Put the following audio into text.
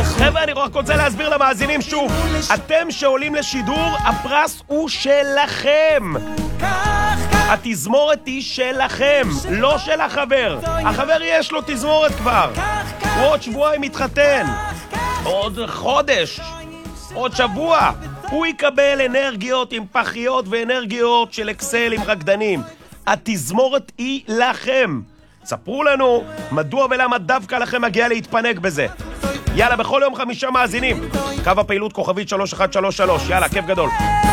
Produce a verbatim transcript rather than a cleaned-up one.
חבר'ה, אני רק רוצה להסביר למאזינים שוב. אתם שעולים לשידור, הפרס הוא שלכם. התזמורת היא שלכם, לא של החבר. החבר יש לו תזמורת כבר. הוא עוד שבועיים מתחתן. עוד חודש. עוד שבוע. הוא יקבל אנרגיות עם פחיות ואנרגיות של אקסל עם רקדנים. התזמורת היא לכם. ספרו לנו מדוע ולמה דווקא לכם מגיע להתפנק בזה. יאללה, בכל יום חמישה מאזינים. קו הפעילות כוכבית שלוש אחת שלוש שלוש. יאללה, כיף גדול.